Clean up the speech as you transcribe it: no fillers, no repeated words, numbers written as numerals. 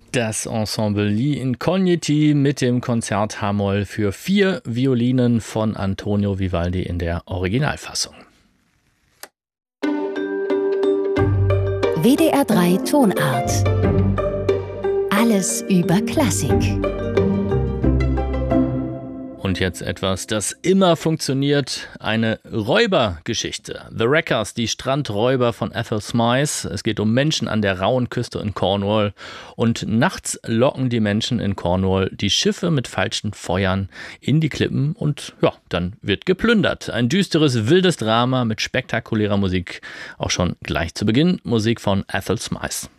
Das Ensemble Gli Incogniti mit dem Konzert H-Moll für 4 Violinen von Antonio Vivaldi in der Originalfassung. WDR 3 Tonart. Alles über Klassik. Und jetzt etwas, das immer funktioniert, eine Räubergeschichte. The Wreckers, die Strandräuber von Ethel Smythe. Es geht um Menschen an der rauen Küste in Cornwall. Und nachts locken die Menschen in Cornwall die Schiffe mit falschen Feuern in die Klippen und ja, dann wird geplündert. Ein düsteres, wildes Drama mit spektakulärer Musik. Auch schon gleich zu Beginn Musik von Ethel Smythe.